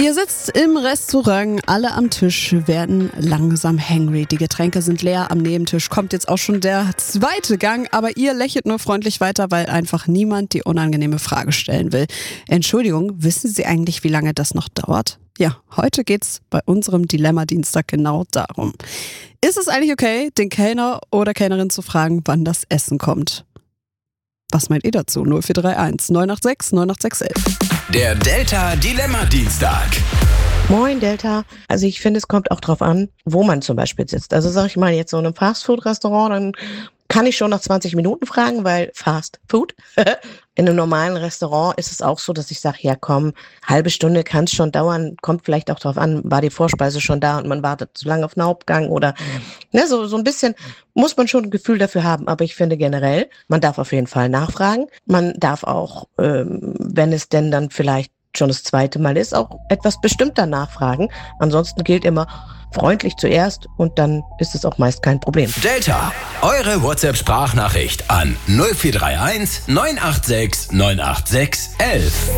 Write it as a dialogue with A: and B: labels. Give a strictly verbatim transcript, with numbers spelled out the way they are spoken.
A: Ihr sitzt im Restaurant, alle am Tisch werden langsam hangry. Die Getränke sind leer, am Nebentisch kommt jetzt auch schon der zweite Gang, aber ihr lächelt nur freundlich weiter, weil einfach niemand die unangenehme Frage stellen will. Entschuldigung, wissen Sie eigentlich, wie lange das noch dauert? Ja, heute geht's bei unserem Dilemma-Dienstag genau darum. Ist es eigentlich okay, den Kellner oder Kellnerin zu fragen, wann das Essen kommt? Was meint ihr dazu? null vier drei eins neun acht sechs neun acht sechs elf.
B: Der Delta Dilemma Dienstag.
C: Moin Delta. Also ich finde, es kommt auch drauf an, wo man zum Beispiel sitzt. Also sag ich mal jetzt so in einem Fastfood-Restaurant, dann kann ich schon nach zwanzig Minuten fragen, weil Fast Food. In einem normalen Restaurant ist es auch so, dass ich sage, ja komm, halbe Stunde kann es schon dauern, kommt vielleicht auch drauf an, war die Vorspeise schon da und man wartet zu lange auf den Hauptgang oder ne, so, so ein bisschen muss man schon ein Gefühl dafür haben. Aber ich finde generell, man darf auf jeden Fall nachfragen. Man darf auch, ähm, wenn es denn dann vielleicht schon das zweite Mal ist, auch etwas bestimmter nachfragen. Ansonsten gilt immer freundlich zuerst und dann ist es auch meist kein Problem.
B: Delta, eure WhatsApp-Sprachnachricht an null vier drei eins neun acht sechs neun acht sechs elf.